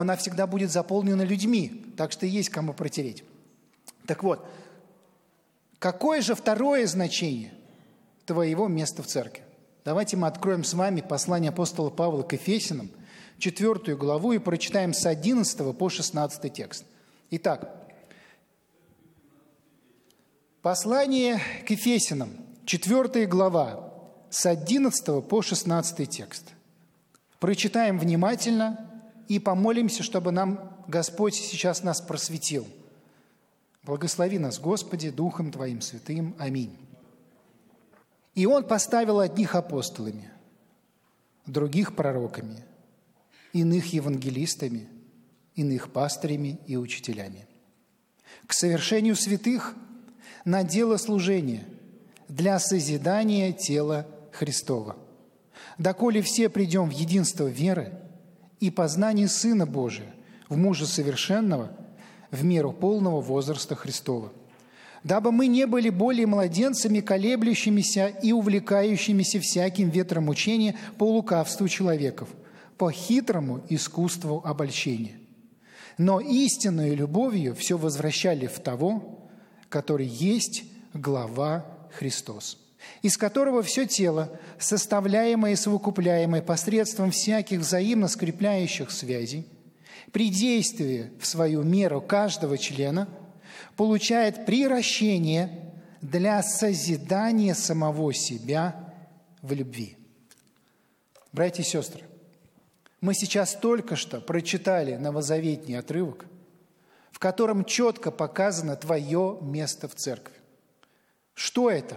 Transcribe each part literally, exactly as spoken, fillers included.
она всегда будет заполнена людьми, так что есть кому протереть. Так вот, какое же второе значение твоего места в церкви? Давайте мы откроем с вами послание апостола Павла к Ефесянам, четвертую главу, и прочитаем с одиннадцатого по шестнадцатый текст. Итак, послание к Ефесянам, четвертая глава, с одиннадцатого по шестнадцатый текст. Прочитаем внимательно и помолимся, чтобы нам Господь сейчас нас просветил. Благослови нас, Господи, Духом Твоим Святым. Аминь. «И Он поставил одних апостолами, других пророками, иных евангелистами, иных пастырями и учителями, к совершению святых на дело служения, для созидания тела Христова, доколе все придем в единство веры и познание Сына Божия, в мужа совершенного, в меру полного возраста Христова, дабы мы не были более младенцами, колеблющимися и увлекающимися всяким ветром учения по лукавству человеков, по хитрому искусству обольщения, но истинную любовью все возвращали в того, который есть глава Христос, из которого все тело, составляемое и совокупляемое посредством всяких взаимно скрепляющих связей, при действии в свою меру каждого члена получает приращение для созидания самого себя в любви. Братья и сестры, мы сейчас только что прочитали новозаветний отрывок, в котором четко показано твое место в церкви. Что это?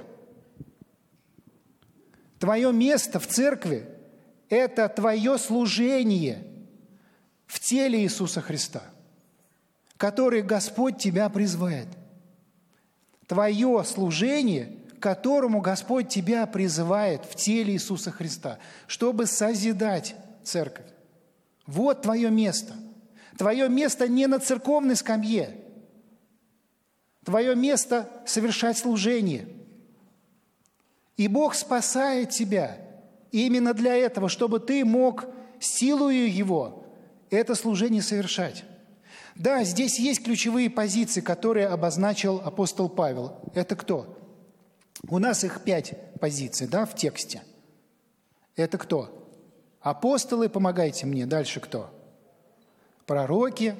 Твое место в церкви – это твое служение в теле Иисуса Христа, который Господь тебя призывает. Твое служение, к которому Господь тебя призывает в теле Иисуса Христа, чтобы созидать церковь. Вот твое место. Твое место не на церковной скамье. Твое место – совершать служение. И Бог спасает тебя именно для этого, чтобы ты мог силою Его это служение совершать. Да, здесь есть ключевые позиции, которые обозначил апостол Павел. Это кто? У нас их пять позиций, да, в тексте. Это кто? Апостолы, помогайте мне. Дальше кто? Пророки,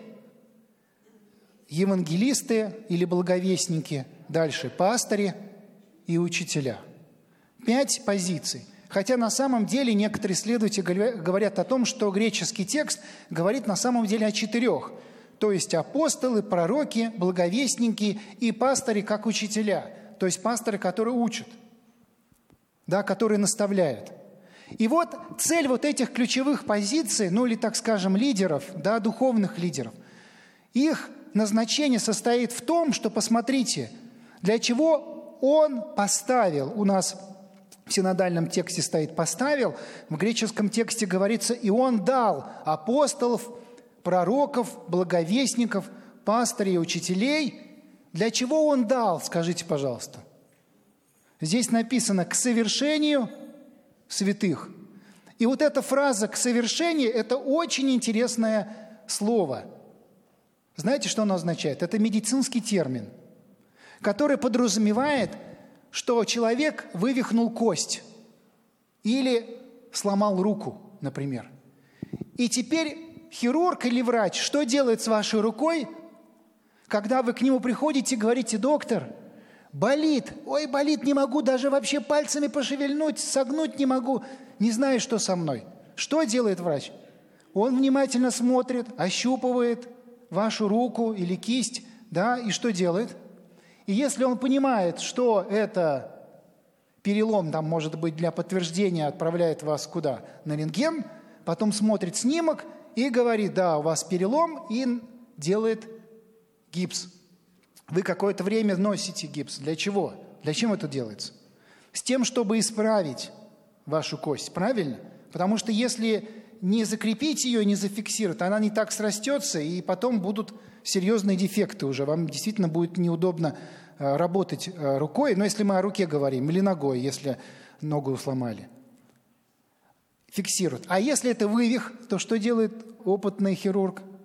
евангелисты или благовестники. Дальше пастыри и учителя. Пять позиций. Хотя на самом деле некоторые исследователи говорят о том, что греческий текст говорит на самом деле о четырех. То есть апостолы, пророки, благовестники и пастыри как учителя. То есть пасторы, которые учат, да, которые наставляют. И вот цель вот этих ключевых позиций, ну или, так скажем, лидеров, да, духовных лидеров, их назначение состоит в том, что, посмотрите, для чего Он поставил, у нас в синодальном тексте стоит «поставил», в греческом тексте говорится «и Он дал апостолов, пророков, благовестников, пастырей, учителей». Для чего Он дал, скажите, пожалуйста? Здесь написано «к совершению святых». И вот эта фраза «к совершению» – это очень интересное слово. Знаете, что оно означает? Это медицинский термин, который подразумевает, что человек вывихнул кость или сломал руку, например. И теперь хирург или врач что делает с вашей рукой, когда вы к нему приходите и говорите: доктор, болит, ой, болит, не могу даже вообще пальцами пошевельнуть, согнуть не могу, не знаю, что со мной. Что делает врач? Он внимательно смотрит, ощупывает вашу руку или кисть, да, и что делает? И если он понимает, что это перелом, там, может быть, для подтверждения отправляет вас куда? На рентген, потом смотрит снимок и говорит: да, у вас перелом, и делает гипс. Вы какое-то время носите гипс. Для чего? Для чего это делается? С тем, чтобы исправить вашу кость, правильно? Потому что если не закрепить ее, не зафиксировать, она не так срастется, и потом будут серьезные дефекты уже. Вам действительно будет неудобно работать рукой, но если мы о руке говорим, или ногой, если ногу сломали. Фиксируют. А если это вывих, то что делает опытный хирург?